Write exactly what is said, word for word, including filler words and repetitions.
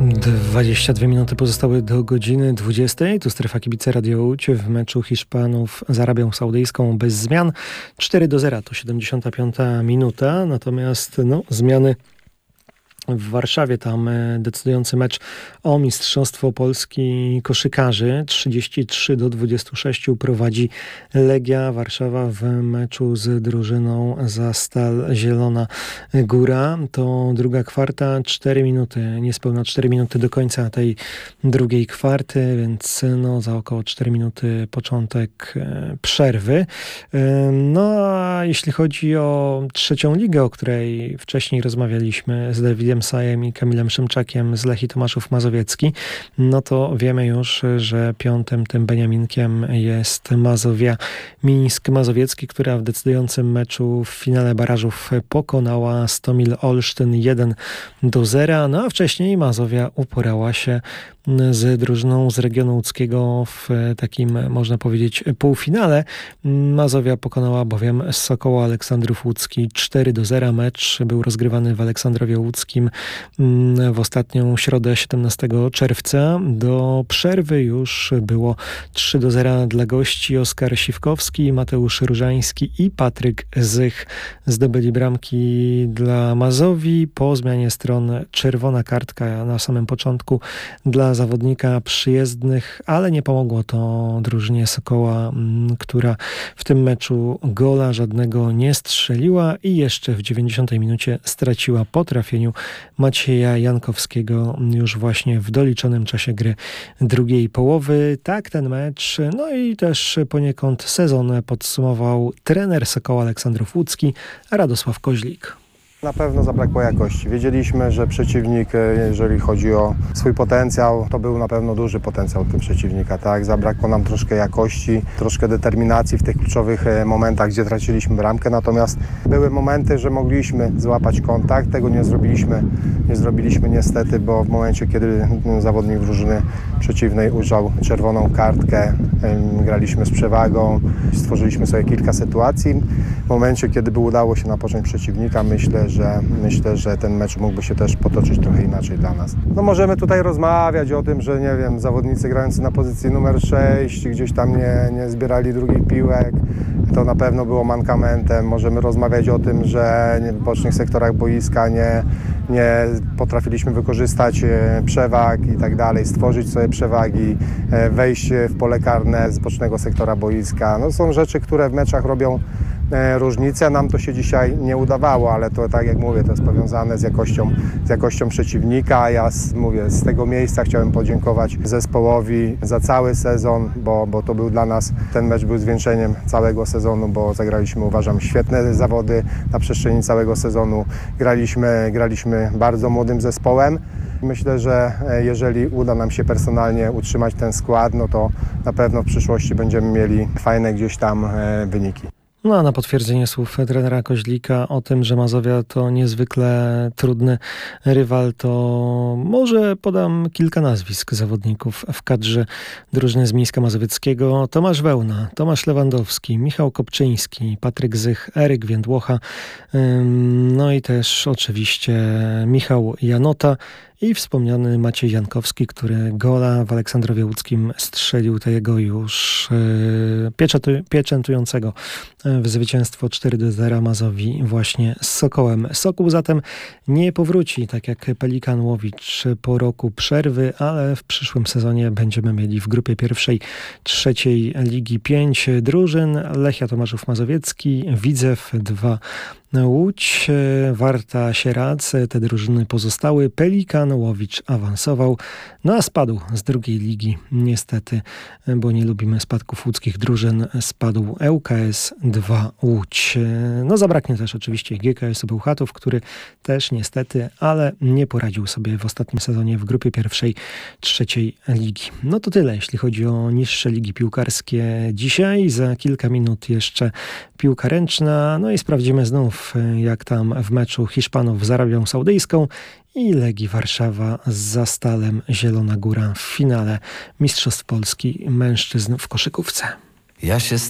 dwadzieścia dwie minuty pozostały do godziny dwudziestej. Tu Strefa Kibice Radio Łódź w meczu Hiszpanów z Arabią Saudyjską bez zmian. cztery do zera to siedemdziesiąta piąta minuta. Natomiast no, zmiany w Warszawie, tam decydujący mecz o Mistrzostwo Polski koszykarzy. trzydzieści trzy do dwudziestu sześciu prowadzi Legia Warszawa w meczu z drużyną za Stal Zielona Góra. To druga kwarta, cztery minuty, niespełna cztery minuty do końca tej drugiej kwarty, więc no, za około cztery minuty początek przerwy. No a jeśli chodzi o trzecią ligę, o której wcześniej rozmawialiśmy z Dawidem Sajem i Kamilem Szymczakiem z Lechii Tomaszów Mazowiecki, no to wiemy już, że piątym tym Beniaminkiem jest Mazowia Mińsk Mazowiecki, która w decydującym meczu w finale barażów pokonała Stomil Olsztyn jeden do zera, no a wcześniej Mazowia uporała się z drużyną z regionu łódzkiego w takim, można powiedzieć, półfinale. Mazowia pokonała bowiem Sokoła Aleksandrów Łódzki cztery do zera. Mecz był rozgrywany w Aleksandrowie Łódzkim w ostatnią środę siedemnastego czerwca. Do przerwy już było trzy do zera dla gości. Oskar Siwkowski, Mateusz Różański i Patryk Zych zdobyli bramki dla Mazowi. Po zmianie stron czerwona kartka na samym początku dla zawodnika przyjezdnych, ale nie pomogło to drużynie Sokoła, która w tym meczu gola żadnego nie strzeliła i jeszcze w dziewięćdziesiątej minucie straciła po trafieniu Macieja Jankowskiego już właśnie w doliczonym czasie gry drugiej połowy. Tak ten mecz, no i też poniekąd sezon podsumował trener Sokoła Aleksandrów Łódzki Radosław Koźlik. Na pewno zabrakło jakości. Wiedzieliśmy, że przeciwnik, jeżeli chodzi o swój potencjał, to był na pewno duży potencjał tym przeciwnika. Tak? Zabrakło nam troszkę jakości, troszkę determinacji w tych kluczowych momentach, gdzie traciliśmy bramkę. Natomiast były momenty, że mogliśmy złapać kontakt. Tego nie zrobiliśmy, nie zrobiliśmy niestety, bo w momencie, kiedy zawodnik drużyny przeciwnej ujrzał czerwoną kartkę, graliśmy z przewagą, stworzyliśmy sobie kilka sytuacji. W momencie, kiedy by udało się napocząć przeciwnika, myślę, że myślę, że ten mecz mógłby się też potoczyć trochę inaczej dla nas. No możemy tutaj rozmawiać o tym, że nie wiem, zawodnicy grający na pozycji numer sześć gdzieś tam nie, nie zbierali drugich piłek. To na pewno było mankamentem. Możemy rozmawiać o tym, że w bocznych sektorach boiska nie, nie potrafiliśmy wykorzystać przewag i tak dalej, stworzyć sobie przewagi, wejść w pole karne z bocznego sektora boiska. No są rzeczy, które w meczach robią różnicę. Nam to się dzisiaj nie udawało, ale to tak jak mówię, to jest powiązane z jakością, z jakością przeciwnika. Ja z, mówię, z tego miejsca chciałem podziękować zespołowi za cały sezon, bo, bo to był dla nas, ten mecz był zwieńczeniem całego sezonu, bo zagraliśmy, uważam, świetne zawody na przestrzeni całego sezonu. Graliśmy, graliśmy bardzo młodym zespołem. Myślę, że jeżeli uda nam się personalnie utrzymać ten skład, no to na pewno w przyszłości będziemy mieli fajne gdzieś tam wyniki. No a na potwierdzenie słów trenera Koźlika o tym, że Mazowia to niezwykle trudny rywal, to może podam kilka nazwisk zawodników w kadrze drużyny z Mińska Mazowieckiego. Tomasz Wełna, Tomasz Lewandowski, Michał Kopczyński, Patryk Zych, Eryk Więdłocha, no i też oczywiście Michał Janota i wspomniany Maciej Jankowski, który gola w Aleksandrowie Łódzkim strzelił tego już yy, pieczętującego w zwycięstwo cztery do zera Mazowi właśnie z Sokołem. Sokół zatem nie powróci, tak jak Pelikan Łowicz, po roku przerwy, ale w przyszłym sezonie będziemy mieli w grupie pierwszej trzeciej ligi pięć drużyn. Lechia Tomaszów Mazowiecki, Widzew dwa Łódź, Warta Sieradz, te drużyny pozostały. Pelikan Łowicz awansował, no a spadł z drugiej ligi niestety, bo nie lubimy spadków łódzkich drużyn. Spadł L K S dwa Łódź. No zabraknie też oczywiście G K S Bełchatów, który też niestety, ale nie poradził sobie w ostatnim sezonie w grupie pierwszej trzeciej ligi. No to tyle, jeśli chodzi o niższe ligi piłkarskie dzisiaj. Za kilka minut jeszcze piłka ręczna, no i sprawdzimy znów, jak tam w meczu Hiszpanów z Arabią Saudyjską i Legii Warszawa z Zastalem Zielona Góra w finale Mistrzostw Polski mężczyzn w koszykówce. Ja się